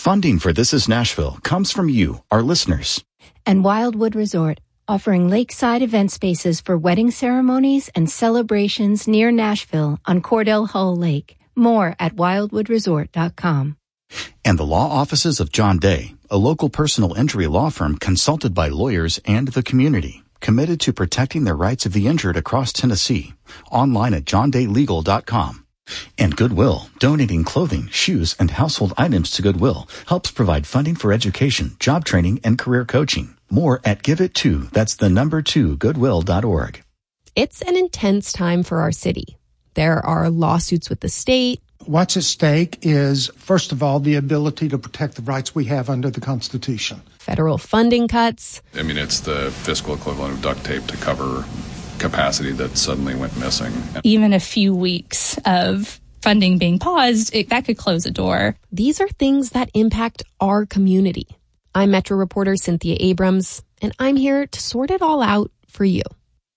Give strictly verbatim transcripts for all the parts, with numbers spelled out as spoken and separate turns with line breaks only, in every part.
Funding for This Is Nashville comes from you, our listeners.
And Wildwood Resort, offering lakeside event spaces for wedding ceremonies and celebrations near Nashville on Cordell Hull Lake. More at wildwood resort dot com.
And the law offices of John Day, a local personal injury law firm consulted by lawyers and the community, committed to protecting the rights of the injured across Tennessee. Online at john day legal dot com. And Goodwill, donating clothing, shoes, and household items to Goodwill, helps provide funding for education, job training, and career coaching. More at give it to, that's the number two, goodwill dot org.
It's an intense time for our city. There are lawsuits with the state.
What's at stake is, first of all, the ability to protect the rights we have under the Constitution.
Federal funding cuts.
I mean, it's the fiscal equivalent of duct tape to cover capacity that suddenly went missing.
Even a few weeks of funding being paused, it, that could close a door.
These are things that impact our community. I'm Metro reporter Cynthia Abrams, and I'm here to sort it all out for you.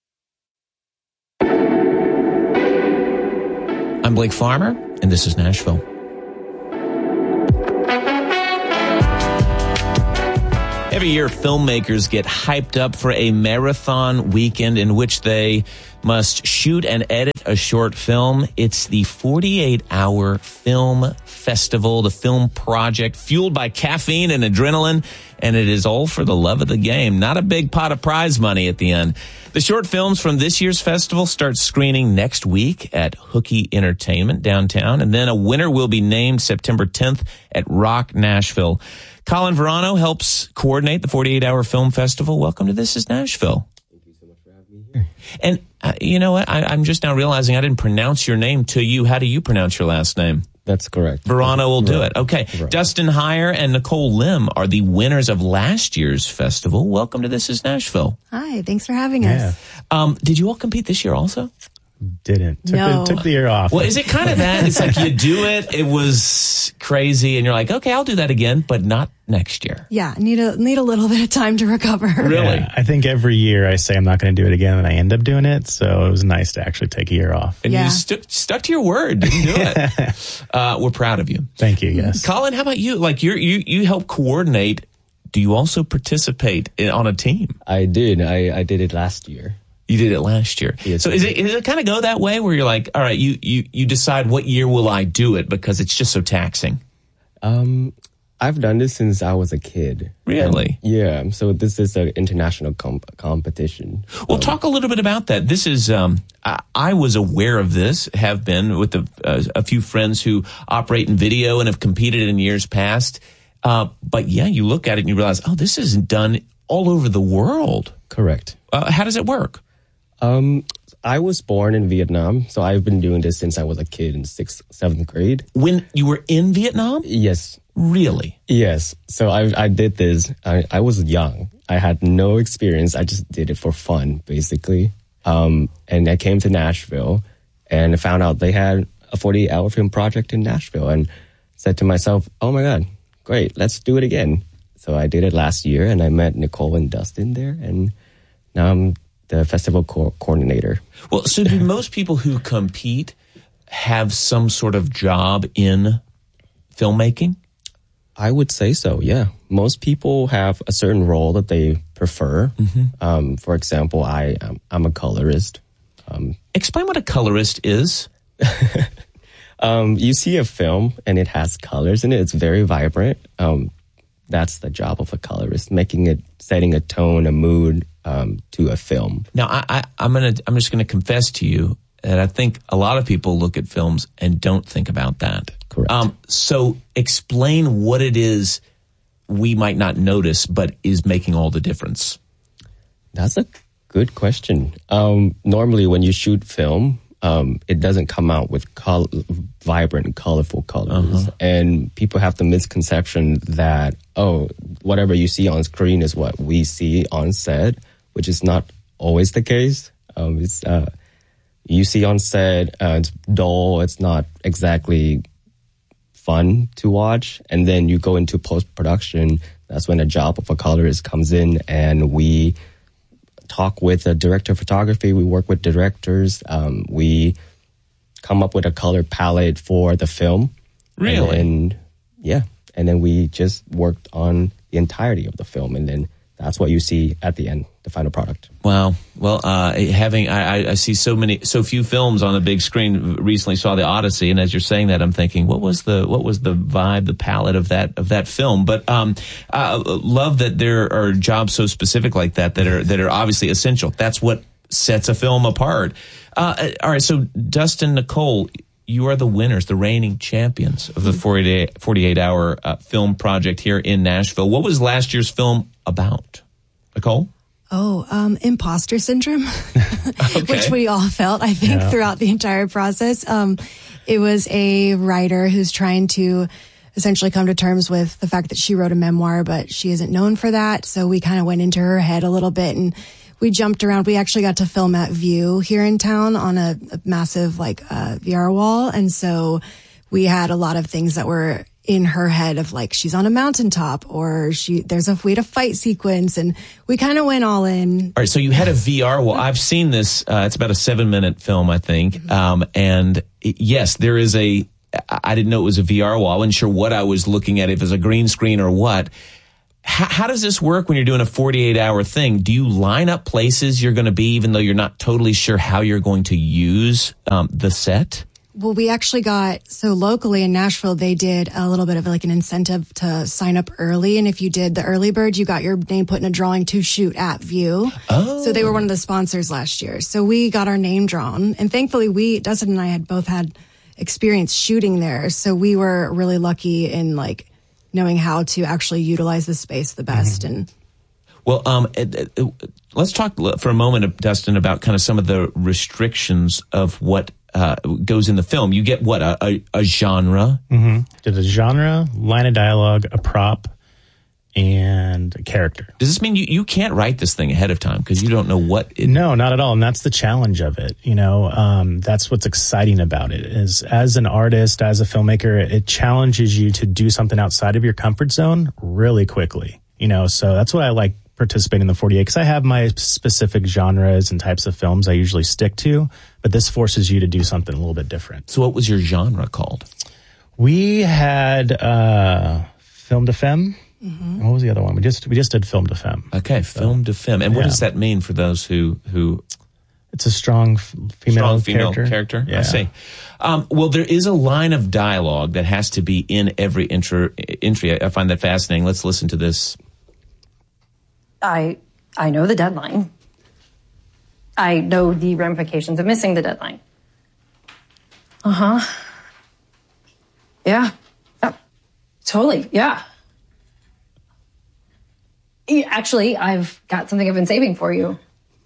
I'm Blake Farmer, and this is Nashville. Every year, filmmakers get hyped up for a marathon weekend in which they must shoot and edit a short film. It's the forty-eight hour film festival, the film project, fueled by caffeine and adrenaline, and it is all for the love of the game. Not a big pot of prize money at the end. The short films from this year's festival start screening next week at Hookie Entertainment downtown, and then a winner will be named September tenth at Rock Nashville. Colin Verano helps coordinate the forty-eight hour film festival. Welcome to This Is Nashville.
Thank you so much for having me here.
And uh, you know what? I, I'm just now realizing I didn't pronounce your name to you. How do you pronounce your last name?
That's correct.
Verano will do
right.
it. Okay.
Right.
Dustin Heyer and Nicole Lim are the winners of last year's festival. Welcome to This Is Nashville.
Hi, thanks for having
yeah.
us.
Um, did you all compete this year also?
Didn't. Took,
no.
the, took the year off.
Well, is it kind of that? It's like you do it, it was crazy, and you're like, okay, I'll do that again, but not next year.
Yeah, need a need a little bit of time to recover.
Really?
Yeah, I think every year I say I'm not going to do it again, and I end up doing it, so it was nice to actually take a year off.
And
yeah.
you stu- stuck to your word, didn't do it. uh, we're proud of you.
Thank you, yes.
Colin, how about you? Like, you're, you you help coordinate. Do you also participate in, on a team?
I did. I, I did it last year.
You did it last year.
Yes,
so is it, is it kind of go that way where you're like, all right, you, you, you decide what year will I do it because it's just so taxing?
Um, I've done this since I was a kid.
Really?
And, yeah. So this is an international comp- competition.
Well,
um,
talk a little bit about that. This is, um, I, I was aware of this, have been with a, uh, a few friends who operate in video and have competed in years past. Uh, but yeah, you look at it and you realize, oh, this isn't done all over the world.
Correct.
Uh, how does it work?
Um, I was born in Vietnam, so I've been doing this since I was a kid in sixth, seventh grade.
When you were in Vietnam?
Yes.
Really?
Yes. So I I did this. I, I was young. I had no experience. I just did it for fun, basically. Um, and I came to Nashville and I found out they had a forty-eight hour film project in Nashville and said to myself, oh my God, great, let's do it again. So I did it last year and I met Nicole and Dustin there and now I'm the festival co- coordinator.
Well, so do most people who compete have some sort of job in filmmaking?
I would say so, yeah. Most people have a certain role that they prefer. Mm-hmm. Um, for example, I, I'm, I'm a colorist. Um,
Explain what a colorist is.
um, you see a film and it has colors in it. It's very vibrant. Um, that's the job of a colorist, making it, setting a tone, a mood um, to a film.
Now, I, I, I'm gonna, I'm just gonna confess to you that I think a lot of people look at films and don't think about that.
Correct.
Um, so explain what it is we might not notice, but is making all the difference.
That's a good question. Um, normally when you shoot film, um, it doesn't come out with col- vibrant, colorful colors. Uh-huh. And people have the misconception that, oh, whatever you see on screen is what we see on set, which is not always the case. Um, it's, uh, you see on set, uh, it's dull, it's not exactly fun to watch. And then you go into post-production, that's when the job of a colorist comes in and we talk with a director of photography, we work with directors, um, we come up with a color palette for the film.
Really?
And, and yeah, and then we just worked on the entirety of the film, and then that's what you see at the end, the final product.
Wow. Well, uh, having, I, I see so many, so few films on the big screen. Recently saw The Odyssey, and as you're saying that, I'm thinking, what was the, what was the vibe, the palette of that, of that film? But, um, uh, love that there are jobs so specific like that, that are, that are obviously essential. That's what sets a film apart. Uh, all right. So Dustin, Nicole, you are the winners, the reigning champions of the forty-eight hour uh, film project here in Nashville. What was last year's film about? Nicole?
Oh, um, imposter syndrome,
Okay.
which we all felt, I think,
Yeah.
throughout the entire process. Um, it was a writer who's trying to essentially come to terms with the fact that she wrote a memoir, but she isn't known for that. So we kind of went into her head a little bit, and we jumped around. We actually got to film at View here in town on a, a massive like uh, V R wall. And so we had a lot of things that were in her head of like, she's on a mountaintop, or she, there's a way to fight sequence. And we kind of went all in.
All right. So you had a V R wall. I've seen this. Uh, it's about a seven minute film, I think.
Mm-hmm.
Um, and it, yes, there is a, I didn't know it was a V R wall. I wasn't sure what I was looking at, if it was a green screen or what. How, how does this work when you're doing a forty-eight hour thing? Do you line up places you're going to be, even though you're not totally sure how you're going to use um, the set?
Well, we actually got, so locally in Nashville, they did a little bit of like an incentive to sign up early. And if you did the early bird, you got your name put in a drawing to shoot at View.
Oh.
So they were one of the sponsors last year. So we got our name drawn. And thankfully, we, Dustin and I had both had experience shooting there. So we were really lucky in like knowing how to actually utilize the space the best. Mm-hmm. And
Well, um, it, it, let's talk for a moment, Dustin, about kind of some of the restrictions of what uh, goes in the film. You get what, a, a, a genre?
Mm-hmm. Did a genre, line of dialogue, a prop, and a character.
Does this mean you, you can't write this thing ahead of time because you don't know what it...
No, not at all. And that's the challenge of it. You know, um, that's what's exciting about it is as an artist, as a filmmaker, it challenges you to do something outside of your comfort zone really quickly. You know, so that's why I like participating in the forty-eight, because I have my specific genres and types of films I usually stick to, but this forces you to do something a little bit different.
So what was your genre called?
We had uh, Film de Femme.
Mm-hmm.
What was the other one? We just we just did Film de Femme.
Okay, so, Film de Femme. And what
yeah.
does that mean for those who... who
It's a strong f- female,
strong female
character.
character?
Yeah.
I see. Um, well, there is a line of dialogue that has to be in every intro, entry. I find that fascinating. Let's listen to this.
I I know the deadline. I know the ramifications of missing the deadline. Uh-huh. Yeah. Yeah. Totally. Yeah. Yeah, actually, I've got something I've been saving for you.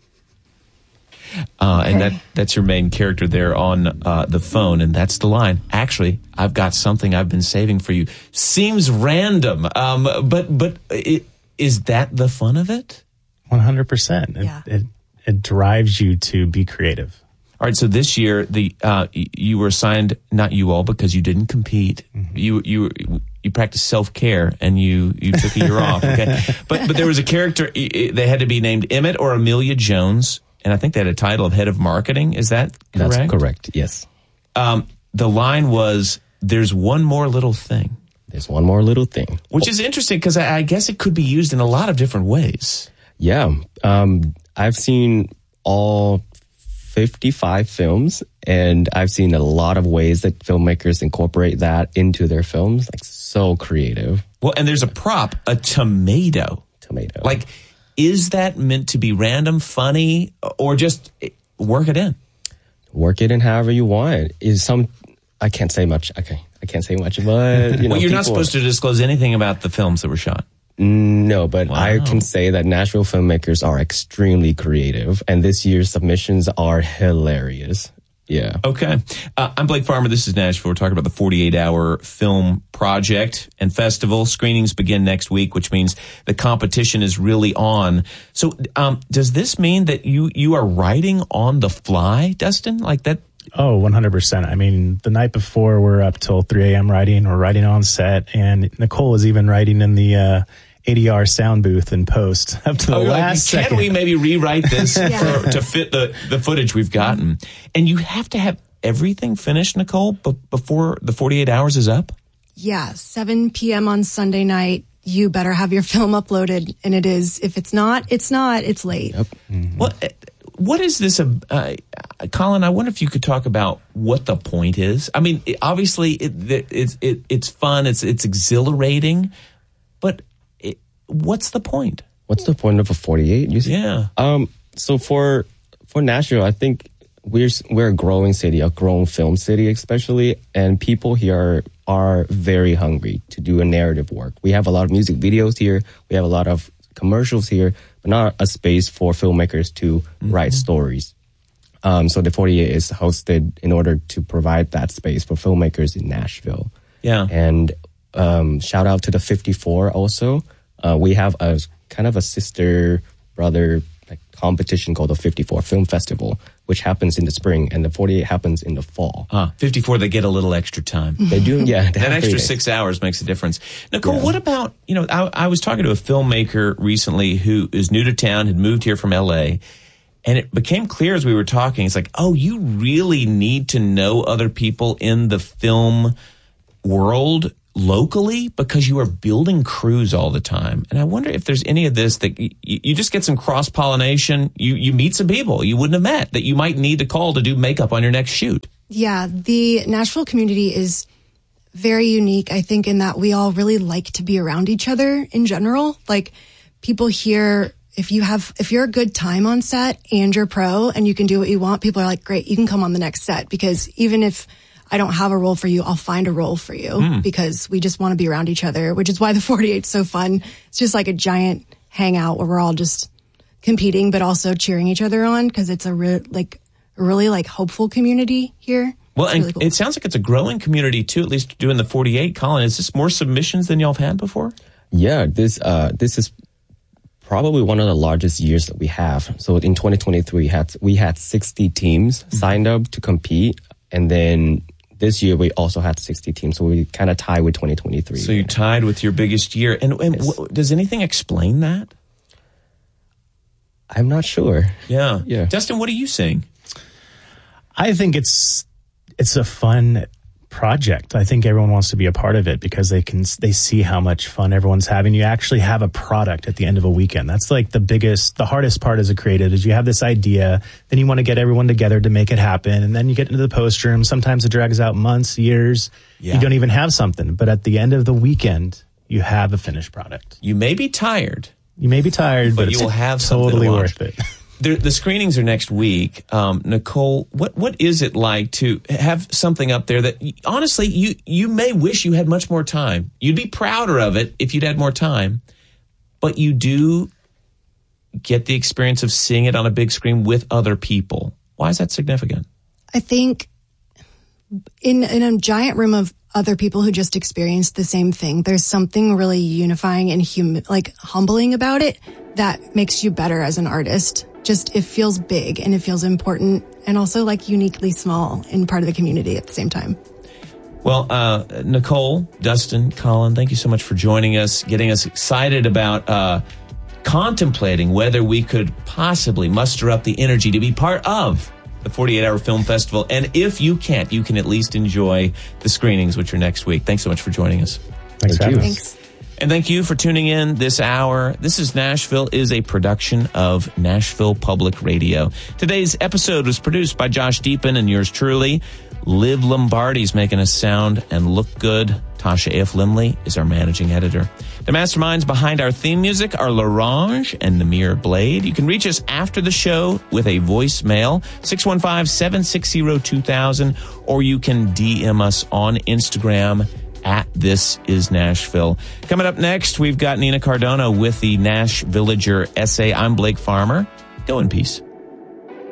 Uh,
okay.
And that that's your main character there on uh, the phone, and that's the line. Actually, I've got something I've been saving for you. Seems random, um, but but it, is that the fun of it?
one hundred percent. It,
Yeah.
it, it drives you to be creative.
All right, so this year the uh, you were assigned, not you all, because you didn't compete. Mm-hmm. You you you practiced self care and you you took a year off. Okay, but but there was a character. They had to be named Emmett or Amelia Jones, and I think they had a title of head of marketing. Is that correct?
That's correct. Yes.
Um, the line was, "There's one more little thing."
There's one more little thing,
which is interesting because I, I guess it could be used in a lot of different ways.
Yeah, um, I've seen all fifty-five films, and I've seen a lot of ways that filmmakers incorporate that into their films, like so creative.
Well, and there's a prop, a tomato.
Tomato.
Like, is that meant to be random, funny, or just work it in?
Work it in however you want. Is some, I can't say much. Okay, I can't say much, but you know,
well, you're not
people,
supposed to disclose anything about the films that were shot.
No, but
Wow.
I can say that Nashville filmmakers are extremely creative, and this year's submissions are hilarious. Yeah.
Okay. Uh, I'm Blake Farmer. This is Nashville. We're talking about the forty-eight hour film project and festival. Screenings begin next week, which means the competition is really on. So um, does this mean that you, you are writing on the fly, Dustin? Like that?
Oh, one hundred percent. I mean, the night before we're up till three a.m. writing, we're writing on set, and Nicole is even writing in the uh, A D R sound booth and post up to the
oh,
last
like,
second.
Can we maybe rewrite this
Yeah.
for, to fit the, the footage we've gotten? And you have to have everything finished, Nicole, b- before the forty-eight hours is up?
Yeah, seven p.m. on Sunday night. You better have your film uploaded, and it is. If it's not, it's not. It's late.
Yep.
Mm-hmm. What What is this? Uh, Colin, I wonder if you could talk about what the point is. I mean, it, obviously, it, it's it, it's fun. It's it's exhilarating, but it, what's the point?
What's the point of a forty-eight? You see?
Yeah.
Um. So for for Nashville, I think we're we're a growing city, a growing film city, especially, and people here are, are very hungry to do a narrative work. We have a lot of music videos here. We have a lot of commercials here, but not a space for filmmakers to mm-hmm. write stories. Um, so the forty-eight is hosted in order to provide that space for filmmakers in Nashville.
Yeah.
And um, shout out to the fifty-four also. Uh, we have a kind of a sister brother like competition called the fifty-four Film Festival, which happens in the spring, and the forty-eight happens in the fall.
Uh, fifty-four, they get a little extra time.
They do, yeah.
That extra six hours makes a difference. Nicole, yeah. What about, you know, I, I was talking to a filmmaker recently who is new to town, had moved here from L A, and it became clear as we were talking, it's like, oh, you really need to know other people in the film world locally because you are building crews all the time. And I wonder if there's any of this that you, you just get some cross-pollination, you, you meet some people you wouldn't have met that you might need to call to do makeup on your next shoot.
Yeah, the Nashville community is very unique, I think, in that we all really like to be around each other in general. Like, people here, if you have, if you're a good time on set and you're pro and you can do what you want, people are like, great, you can come on the next set. Because even if I don't have a role for you, I'll find a role for you mm. because we just want to be around each other, which is why the forty-eight is so fun. It's just like a giant hangout where we're all just competing, but also cheering each other on because it's a re- like a really like hopeful community here.
Well,
it's
and
really cool.
It sounds like it's a growing community too, at least doing the forty-eight. Colin, is this more submissions than y'all have had before?
Yeah, this uh, this is probably one of the largest years that we have. So in twenty twenty-three, we had, we had sixty teams mm-hmm. signed up to compete, and then this year, we also had sixty teams, so we kind of tied with twenty twenty-three.
So you tied with your biggest year. And, and yes. w- does anything explain that?
I'm not sure.
Yeah.
Yeah.
Dustin, what are you seeing?
I think it's it's a fun project. I think everyone wants to be a part of it because they can they see how much fun everyone's having. You actually have a product at the end of a weekend. That's like the biggest, the hardest part as a creative is you have this idea, then you want to get everyone together to make it happen, and then you get into the post room. Sometimes it drags out months, years. Yeah. You don't even have something, but at the end of the weekend, you have a finished product.
You may be tired.
You may be tired, but,
but
you
will have
totally
something to
worth it.
The, the screenings are next week. Um, Nicole, what what is it like to have something up there that, honestly, you, you may wish you had much more time. You'd be prouder of it if you'd had more time, but you do get the experience of seeing it on a big screen with other people. Why is that significant?
I think in in a giant room of other people who just experienced the same thing, there's something really unifying and hum- like humbling about it that makes you better as an artist. Just, it feels big and it feels important and also like uniquely small and part of the community at the same time.
Well, uh, Nicole, Dustin, Colin, thank you so much for joining us, getting us excited about uh, contemplating whether we could possibly muster up the energy to be part of the forty-eight hour Film Festival. And if you can't, you can at least enjoy the screenings, which are next week. Thanks so much for joining us.
Thanks
Thank
for
you.
having us.
Thanks.
And thank you for tuning in this hour. This is Nashville is a production of Nashville Public Radio. Today's episode was produced by Josh Deepin and yours truly. Liv Lombardi's making us sound and look good. Tasha A F. Limley is our managing editor. The masterminds behind our theme music are Larange and Namir Blade. You can reach us after the show with a voicemail, six one five, seven six zero, two thousand, or you can D M us on Instagram at This Is Nashville. Coming up next, we've got Nina Cardona with the Nash Villager essay. I'm Blake Farmer. Go in peace.